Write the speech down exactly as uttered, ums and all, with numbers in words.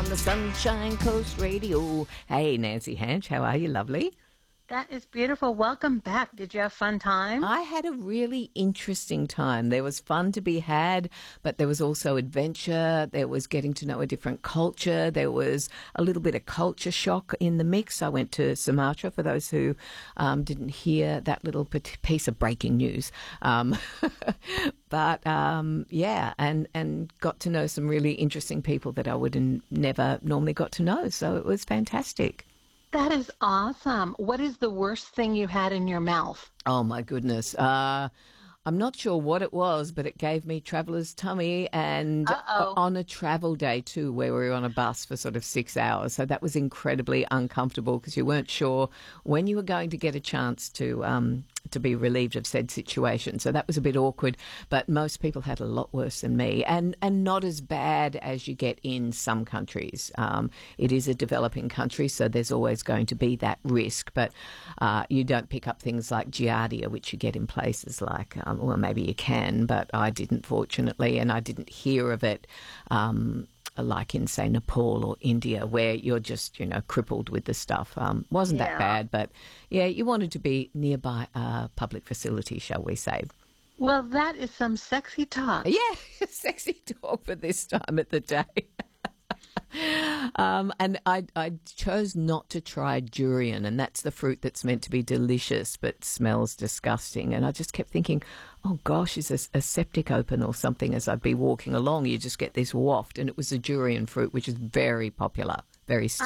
on the Sunshine Coast Radio. Hey, Nancy Hanch, how are you, lovely? That is beautiful. Welcome back. Did you have fun time? I had a really interesting time. There was fun to be had, but there was also adventure. There was getting to know a different culture. There was a little bit of culture shock in the mix. I went to Sumatra, for those who um, didn't hear that little piece of breaking news. Um, but, um, yeah, and, and got to know some really interesting people that I would have never normally got to know. So it was fantastic. That is awesome. What is the worst thing you had in your mouth? Oh, my goodness. Uh, I'm not sure what it was, but it gave me traveller's tummy, and Uh-oh. on a travel day too, where we were on a bus for sort of six hours. So that was incredibly uncomfortable because you weren't sure when you were going to get a chance to um, to be relieved of said situation. So that was a bit awkward, but most people had a lot worse than me, and, and not as bad as you get in some countries. Um, it is a developing country, so there's always going to be that risk, but uh, you don't pick up things like Giardia, which you get in places like, um, well, maybe you can, but I didn't, fortunately, and I didn't hear of it um like in, say, Nepal or India, where you're just, you know, crippled with the stuff. Um, wasn't Yeah. that bad, but, yeah, you wanted to be nearby a public facility, shall we say. Well, that is some sexy talk. Yeah, sexy talk for this time of the day. Um, and I, I chose not to try durian, and that's the fruit that's meant to be delicious but smells disgusting. And I just kept thinking, oh gosh, is a, a septic open or something? As I'd be walking along, you just get this waft, and it was a durian fruit, which is very popular, very